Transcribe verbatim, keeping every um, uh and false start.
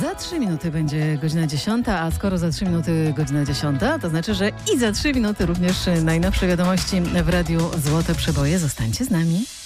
Za trzy minuty będzie godzina dziesiąta, a skoro za trzy minuty godzina dziesiąta, to znaczy, że i za trzy minuty również najnowsze wiadomości w Radiu Złote Przeboje. Zostańcie z nami.